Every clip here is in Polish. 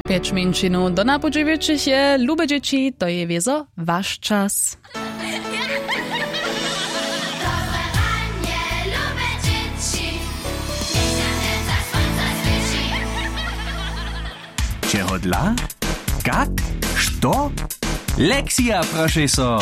5 minut do napodziewieczych je, lube dzieci, to je wiezo wasz czas. Čeho dla? Kak? Što? Lekcja, proszę so.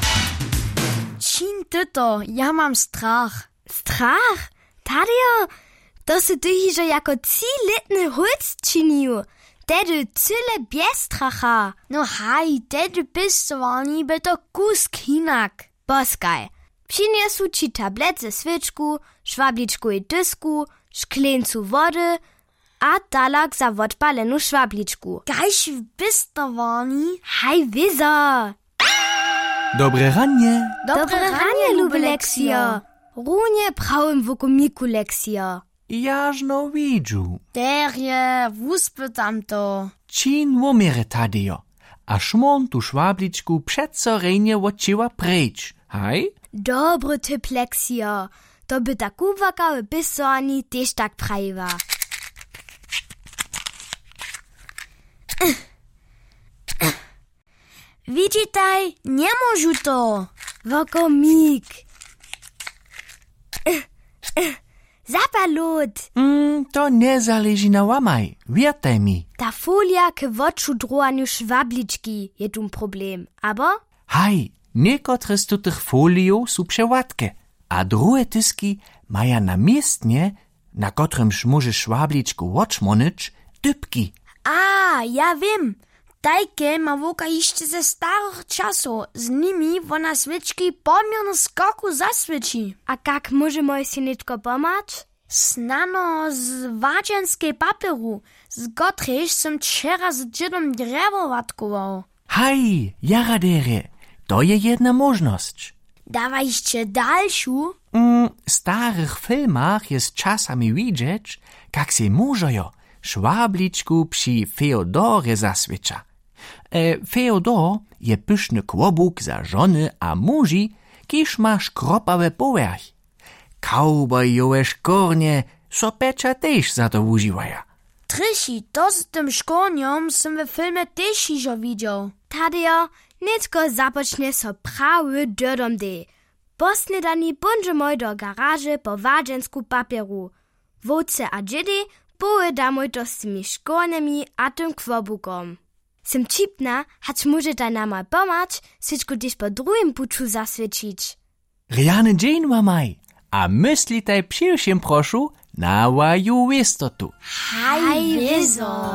Čin tyto, ja mam strach. Strach? Tadio, to se ty, że jako 3-letny hulc činiu. Tedy cyle bez stracha. No haj, tedy pisowani by to kusk hinak. Boskaj, przyniesu ci tablet ze swyczku, szwabliczku i dysku, szkleńcu wody, a talak za odpalenu szwabliczku. Gajś wbistowani? Haj, wizo. Dobre ranie. Dobre ranie, lube lekcja. Runie prawym wokomiku lekcja. Jażno widzu. Derje, wuspytam to. Čin womere tadio. A szmon tu szwabliczku przeco rejnie łoczyła precz. Haj? Dobry typ lekcja. To by tak uwagały pisowani też tak prawa. Widzitaj, nie możu to. Wokomik. Zapalot. To nie zależy na łamaj. Wiertaj mi. Ta folia k woczu droaniu szwabliczki je tu problem. Aber? Haj, niekotre z tutych foliów są przeładkie, a drugie tyski maja na miestnie, na kotrymż może szwabliczku oczmonyć, typki. A, ja wiem. Tajke ma woka jeszcze ze starych czasów. Z nimi wona swyczki pomierno skoku zaswyci. A jak możemy się nitko pomać? Snano z wadzenskiej papieru, z gotryż som wczera z dziedom drewo watkował. Haj, jaradere, to je jedna możność. Dawajście dalszą? W starych filmach jest czasami widzieć, jak się mużojo szwabliczku przy Feodorze zaswicza. Feodor je pyszny kłobuk za żony a muži, kiż ma szkropawe powerch. Kaubojowe szkornie so pecza też za to używaja. Trysi, to z tym szkorniom som w filmie też iżo widział. Tadio, nitko zapocznie so prawy dodom de. Posnedani bunżemoj do garaże po wadzensku papieru. Wódce a dziedy pojedamoj to z tymi szkornymi a tym kłobukom. Sim cipna, hać może ta nama pomać, syćko też po drugim puczu zaswiecić. Riane dzień łamaj, a myślitaj przyjszym proszu na waju wistotu. Haj, wizo.